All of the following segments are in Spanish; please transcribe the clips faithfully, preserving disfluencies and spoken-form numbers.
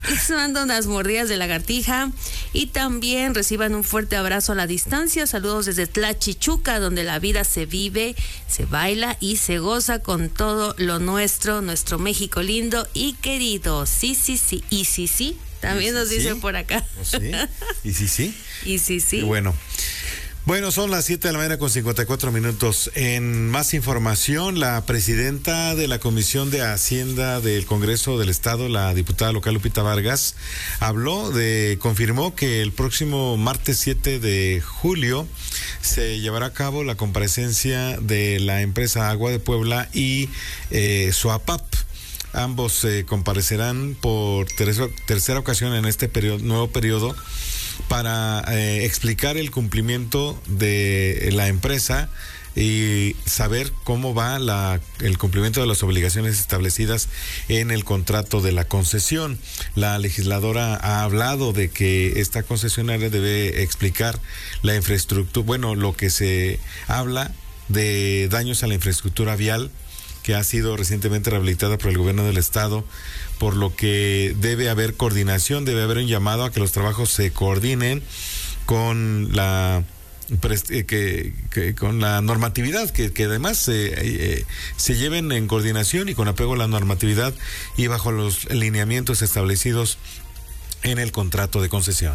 Les mando unas mordidas de lagartija y también reciban un fuerte abrazo a la distancia. Saludos desde Tlachichuca, donde la vida se vive, se baila y se goza con todo lo nuestro, nuestro México lindo y querido. Sí, sí, sí. Y sí, sí. También nos dicen por acá. ¿Sí? ¿Y sí, sí? Y sí, sí. Y bueno. Bueno, son las siete de la mañana con cincuenta y cuatro minutos. En más información, la presidenta de la Comisión de Hacienda del Congreso del Estado, la diputada local Lupita Vargas, habló de, confirmó que el próximo martes siete de julio se llevará a cabo la comparecencia de la empresa Agua de Puebla y eh, Suapap. Ambos eh, comparecerán por tercera, tercera ocasión en este periodo, nuevo periodo para eh, explicar el cumplimiento de la empresa y saber cómo va la, el cumplimiento de las obligaciones establecidas en el contrato de la concesión. La legisladora ha hablado de que esta concesionaria debe explicar la infraestructura, bueno, lo que se habla de daños a la infraestructura vial que ha sido recientemente rehabilitada por el gobierno del estado, por lo que debe haber coordinación, debe haber un llamado a que los trabajos se coordinen con la que, que con la normatividad, que, que además se, eh, se lleven en coordinación y con apego a la normatividad y bajo los lineamientos establecidos en el contrato de concesión.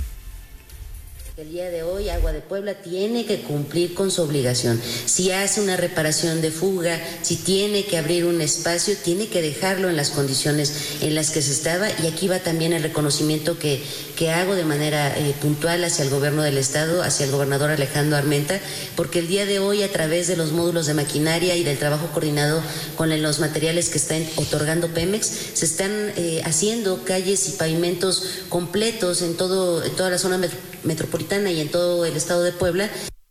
El día de hoy Agua de Puebla tiene que cumplir con su obligación. Si hace una reparación de fuga, si tiene que abrir un espacio, tiene que dejarlo en las condiciones en las que se estaba. Y aquí va también el reconocimiento que, que hago de manera eh, puntual hacia el gobierno del estado, hacia el gobernador Alejandro Armenta, porque el día de hoy, a través de los módulos de maquinaria y del trabajo coordinado con los materiales que están otorgando Pemex, se están eh, haciendo calles y pavimentos completos en, todo, en toda la zona metropolitana metropolitana y en todo el estado de Puebla.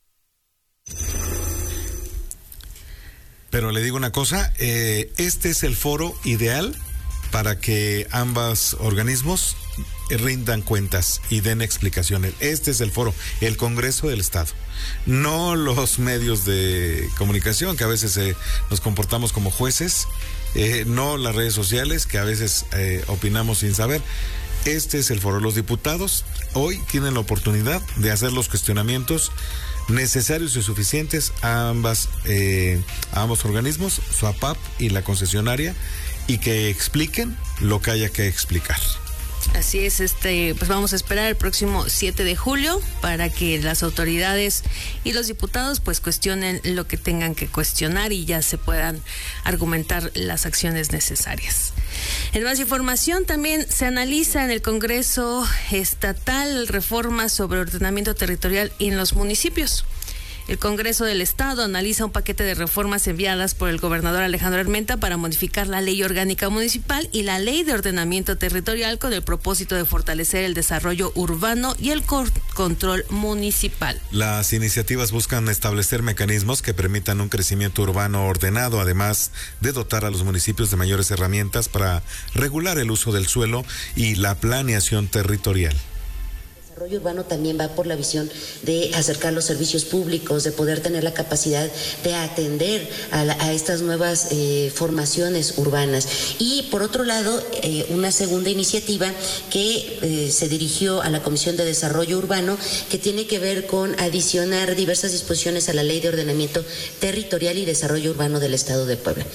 Pero le digo una cosa, eh, este es el foro ideal para que ambos organismos rindan cuentas y den explicaciones. Este es el foro, el Congreso del Estado, no los medios de comunicación que a veces eh, nos comportamos como jueces, eh, no las redes sociales que a veces eh, opinamos sin saber. Este es el foro. Los diputados hoy tienen la oportunidad de hacer los cuestionamientos necesarios y suficientes a ambas eh, a ambos organismos, Suapap y la concesionaria, y que expliquen lo que haya que explicar. Así es, este, pues vamos a esperar el próximo siete de julio para que las autoridades y los diputados pues cuestionen lo que tengan que cuestionar y ya se puedan argumentar las acciones necesarias. En más información, también se analiza en el Congreso Estatal reformas sobre ordenamiento territorial en los municipios. El Congreso del Estado analiza un paquete de reformas enviadas por el gobernador Alejandro Armenta para modificar la Ley Orgánica Municipal y la Ley de Ordenamiento Territorial con el propósito de fortalecer el desarrollo urbano y el control municipal. Las iniciativas buscan establecer mecanismos que permitan un crecimiento urbano ordenado, además de dotar a los municipios de mayores herramientas para regular el uso del suelo y la planeación territorial. El desarrollo urbano también va por la visión de acercar los servicios públicos, de poder tener la capacidad de atender a, la, a estas nuevas eh, formaciones urbanas. Y por otro lado, eh, una segunda iniciativa que eh, se dirigió a la Comisión de Desarrollo Urbano, que tiene que ver con adicionar diversas disposiciones a la Ley de Ordenamiento Territorial y Desarrollo Urbano del Estado de Puebla.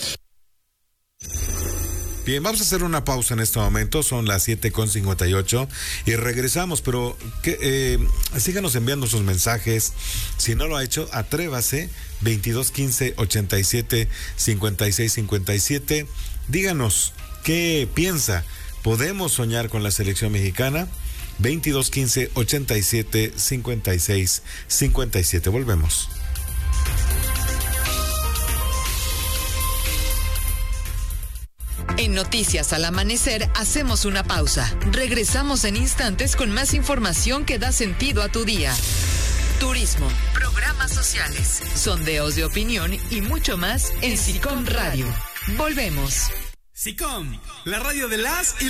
Bien, vamos a hacer una pausa en este momento, son las siete con cincuenta y ocho y regresamos, pero que, eh, síganos enviando sus mensajes. Si no lo ha hecho, atrévase, veintidós quince ochenta y siete cincuenta y seis cincuenta y siete. Díganos qué piensa. ¿Podemos soñar con la selección mexicana? veintidós quince ochenta y siete cincuenta y seis cincuenta y siete. Volvemos. En Noticias al Amanecer hacemos una pausa. Regresamos en instantes con más información que da sentido a tu día. Turismo, programas sociales, sondeos de opinión y mucho más en SICOM Radio. Volvemos. SICOM, la radio de las y